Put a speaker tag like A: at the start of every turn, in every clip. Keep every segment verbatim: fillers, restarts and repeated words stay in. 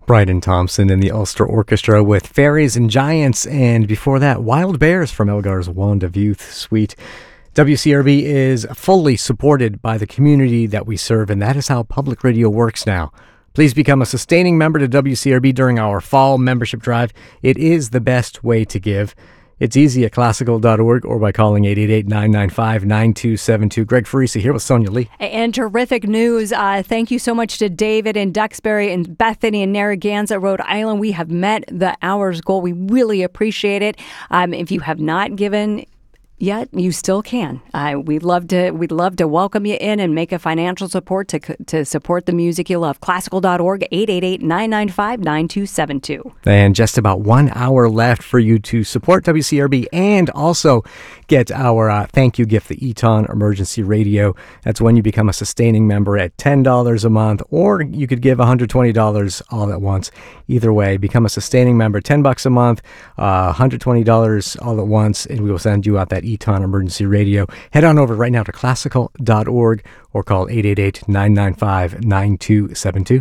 A: Bryden Thompson and the Ulster Orchestra with Fairies and Giants, and before that, Wild Bears from Elgar's Wand of Youth Suite. W C R B is fully supported by the community that we serve, and that is how public radio works now. Please become a sustaining member to W C R B during our fall membership drive. It is the best way to give. It's easy at classical dot org or by calling eight eight eight, nine nine five, nine two seven two. Greg Farisi here with Sonia Lee.
B: And terrific news. Uh, thank you so much to David in Duxbury and Bethany in Narragansett, Rhode Island. We have met the hours goal. We really appreciate it. Um, if you have not given yet, you still can. Uh, we'd love to we'd love to welcome you in and make a financial support to to support the music you love. classical dot org, eight eight eight, nine nine five, nine two seven two.
A: And just about one hour left for you to support W C R B and also get our uh, thank you gift, the Eton Emergency Radio. That's when you become a sustaining member at ten dollars a month, or you could give one hundred twenty dollars all at once. Either way, become a sustaining member, ten bucks a month, uh, one hundred twenty dollars all at once, and we will send you out that Eton Emergency Radio. Head on over right now to classical dot org or call eight eight eight, nine nine five, nine two seven two.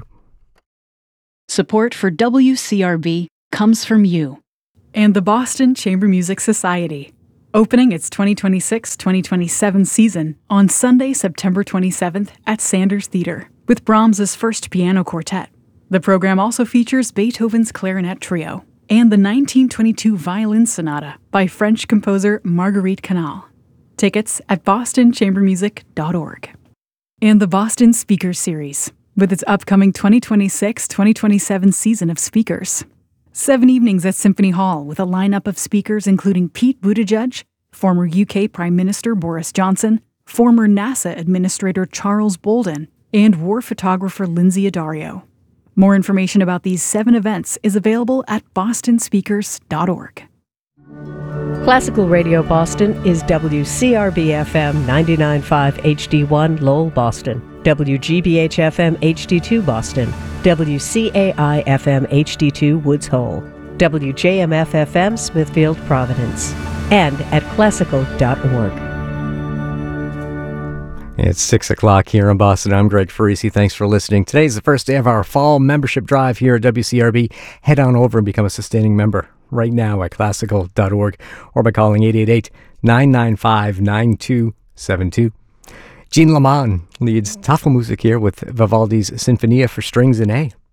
C: Support for W C R B comes from you and the Boston Chamber Music Society, opening its twenty twenty-six twenty twenty-seven season on Sunday, September twenty-seventh at Sanders Theatre with Brahms's First Piano Quartet. The program also features Beethoven's Clarinet Trio and the nineteen twenty-two Violin Sonata by French composer Marguerite Canal. Tickets at boston chamber music dot org. And the Boston Speakers Series, with its upcoming twenty twenty-six twenty twenty-seven season of speakers. Seven evenings at Symphony Hall with a lineup of speakers including Pete Buttigieg, former U K Prime Minister Boris Johnson, former NASA Administrator Charles Bolden, and war photographer Lindsay Addario. More information about these seven events is available at boston speakers dot org.
D: Classical Radio Boston is W C R B F M ninety-nine point five H D one Lowell, Boston, W G B H F M H D two Boston, W C A I F M H D two Woods Hole, W J M F F M Smithfield, Providence, and at classical dot org.
A: It's six o'clock here in Boston. I'm Greg Farisi. Thanks for listening. Today's the first day of our fall membership drive here at W C R B. Head on over and become a sustaining member right now at classical dot org or by calling eight eight eight, nine nine five, nine two seven two. Jean Lamont leads Tafelmusik here with Vivaldi's Sinfonia for Strings in A.